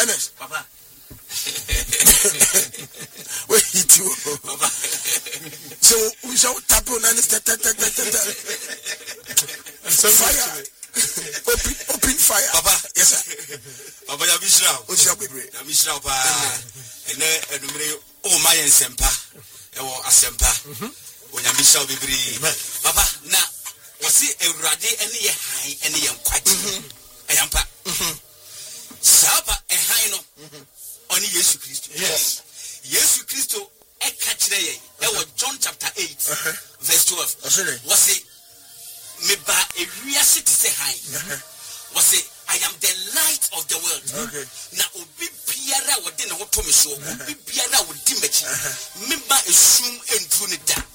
Ernest. Papa. Wait, you. Papa. So we shall tap on and fire. Open fire. Papa. Yes, sir. Papa, you Bishra. O shall be brave. You Bishra, Papa. And oh, my and Sempa. A Sempa. When you Bishra be brave. Papa, now, was it a radi any high, any young quite? I am pa. Saba a high no. Only Jesus Christ. Yes. Jesus Christ. A catch there. John chapter 8, verse 12. Was it? Me ba a real city say hi. Was it? I am the light of the world. Okay. Na obi biara wodi na woto me so. Obi biara wodi mechi. Me ba esum entru ne da.